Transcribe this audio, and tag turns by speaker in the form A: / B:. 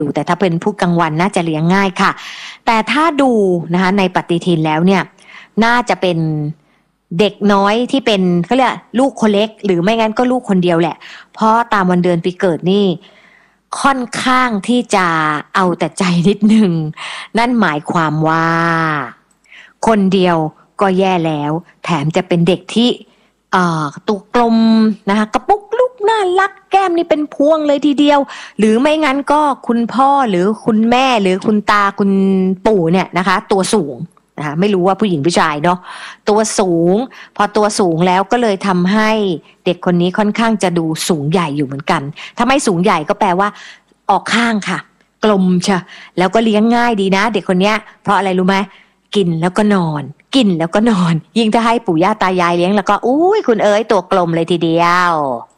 A: แต่ถ้าเป็นผู้กลางวันน่าจะเลี้ยงง่ายค่ะแต่ถ้าดูนะคะในปฏิทินแล้วเนี่ยน่าจะเป็นเด็กน้อยที่เป็นเขาเรียกลูกคนเล็กหรือไม่งั้นก็ลูกคนเดียวแหละเพราะตามวันเดือนปีเกิดนี่ค่อนข้างที่จะเอาแต่ใจนิดนึงนั่นหมายความว่าคนเดียวก็แย่แล้วแถมจะเป็นเด็กที่ตัวกลมนะคะกระปุกลูกน่ารักแก้มนี่เป็นพวงเลยทีเดียวหรือไม่งั้นก็คุณพ่อหรือคุณแม่หรือคุณตาคุณปู่เนี่ยนะคะตัวสูงนะคะไม่รู้ว่าผู้หญิงผู้ชายเนาะตัวสูงพอตัวสูงแล้วก็เลยทำให้เด็กคนนี้ค่อนข้างจะดูสูงใหญ่อยู่เหมือนกันถ้าไม่สูงใหญ่ก็แปลว่าออกข้างค่ะกลมใช่แล้วก็เลี้ยงง่ายดีนะเด็กคนเนี้ยเพราะอะไรรู้ไหมกินแล้วก็นอนกินแล้วก็นอนยิ่งถ้าให้ปู่ย่าตายายเลี้ยงแล้วก็อุ้ยคุณเอ๋ยตัวกลมเลยทีเดียว